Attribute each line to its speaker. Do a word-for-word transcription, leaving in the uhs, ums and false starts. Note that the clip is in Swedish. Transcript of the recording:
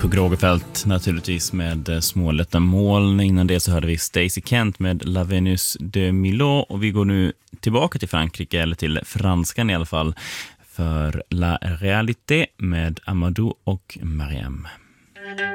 Speaker 1: Hugo Rogefeldt naturligtvis med Små lätta moln. Innan det så hörde vi Stacey Kent med La Venus de Milo. Och vi går nu tillbaka till Frankrike, eller till franskan i alla fall, för La Réalité med Amadou och Mariam.